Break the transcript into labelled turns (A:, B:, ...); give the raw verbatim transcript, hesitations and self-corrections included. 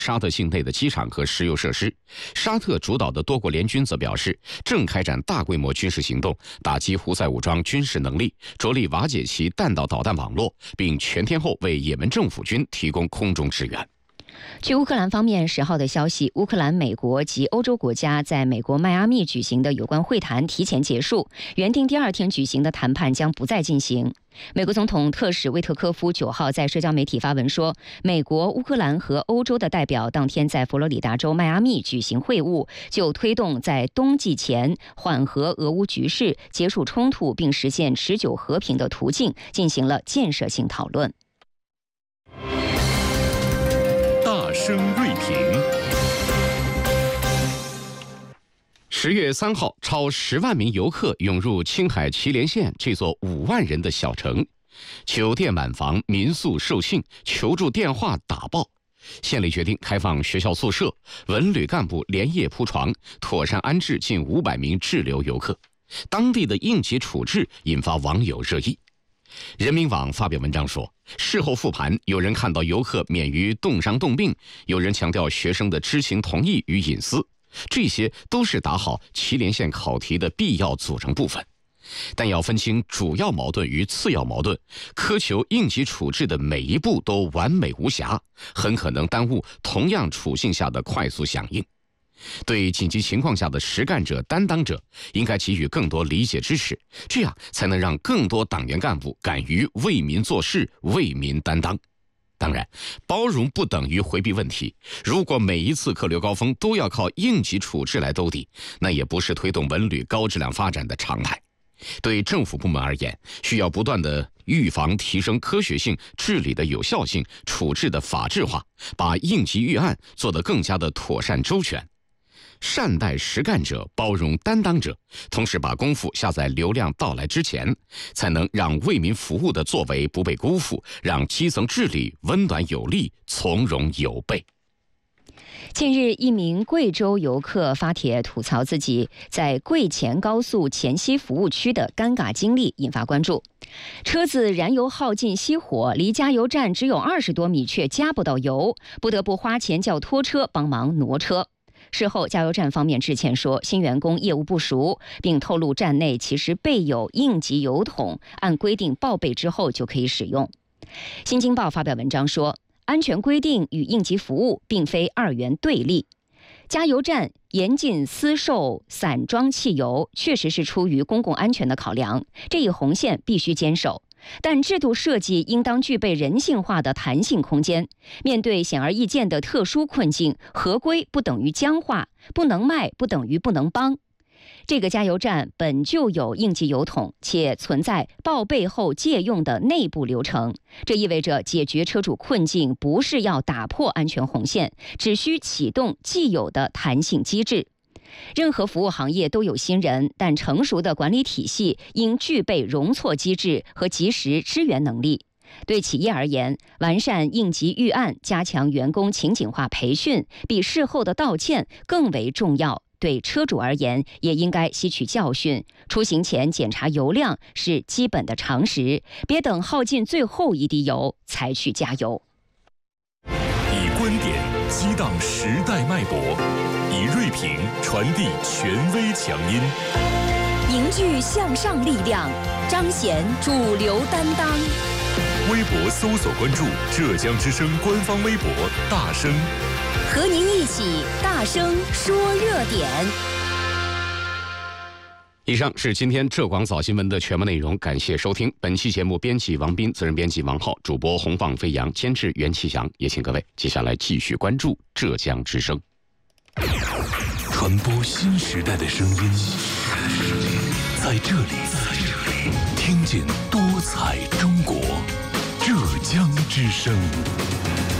A: 沙特境内的机场和石油设施。沙特主导的多国联军则表示，正开展大规模军事行动，打击胡塞武装军事能力，着力瓦解其弹道导弹网络，并全天候为也门政府军提供空中支援。
B: 据乌克兰方面十号的消息，乌克兰、美国及欧洲国家在美国迈阿密举行的有关会谈提前结束，原定第二天举行的谈判将不再进行。美国总统特使威特科夫九号在社交媒体发文说，美国、乌克兰和欧洲的代表当天在佛罗里达州迈阿密举行会晤，就推动在冬季前缓和俄乌局势、结束冲突并实现持久和平的途径进行了建设性讨论。
C: 大声锐评。
A: 十月三号，超十万名游客涌入青海祁连县这座五万人的小城，酒店满房，民宿售罄，求助电话打爆。县里决定开放学校宿舍，文旅干部连夜铺床，妥善安置近五百名滞留游客。当地的应急处置引发网友热议。人民网发表文章说，事后复盘，有人看到游客免于冻伤冻病，有人强调学生的知情同意与隐私，这些都是打好祁连县考题的必要组成部分。但要分清主要矛盾与次要矛盾，苛求应急处置的每一步都完美无瑕，很可能耽误同样处境下的快速响应。对紧急情况下的实干者、担当者，应该给予更多理解支持，这样才能让更多党员干部敢于为民做事、为民担当。当然，包容不等于回避问题。如果每一次客流高峰都要靠应急处置来兜底，那也不是推动文旅高质量发展的常态。对政府部门而言，需要不断的预防、提升科学性、治理的有效性、处置的法治化，把应急预案做得更加的妥善周全。善待实干者，包容担当者，同时把功夫下在流量到来之前，才能让为民服务的作为不被辜负，让基层治理温暖有力、从容有备。
B: 近日，一名贵州游客发帖吐槽自己在贵黔高速黔西服务区的尴尬经历，引发关注。车子燃油耗尽熄火，离加油站只有二十多米，却加不到油，不得不花钱叫拖车帮忙挪车。事后，加油站方面致歉说，新员工业务不熟，并透露站内其实备有应急油桶，按规定报备之后就可以使用。新京报发表文章说，安全规定与应急服务并非二元对立。加油站严禁私售散装汽油，确实是出于公共安全的考量，这一红线必须坚守。但制度设计应当具备人性化的弹性空间，面对显而易见的特殊困境，合规不等于僵化，不能卖不等于不能帮。这个加油站本就有应急油桶，且存在报备后借用的内部流程，这意味着解决车主困境不是要打破安全红线，只需启动既有的弹性机制。任何服务行业都有新人，但成熟的管理体系应具备容错机制和及时支援能力。对企业而言，完善应急预案、加强员工情景化培训，比事后的道歉更为重要。对车主而言，也应该吸取教训，出行前检查油量是基本的常识，别等耗尽最后一滴油才去加油。
C: 以观点激荡时代脉搏，以锐评传递权威强音，
B: 凝聚向上力量，彰显主流担当。
C: 微博搜索关注浙江之声官方微博大声，
B: 和您一起大声说热点。
A: 以上是今天浙广早新闻的全部内容，感谢收听。本期节目编辑王斌，责任编辑王浩，主播洪放飞扬，监制袁启祥。也请各位接下来继续关注浙江之声，
C: 传播新时代的声音，在这里听见多彩中国，浙江之声。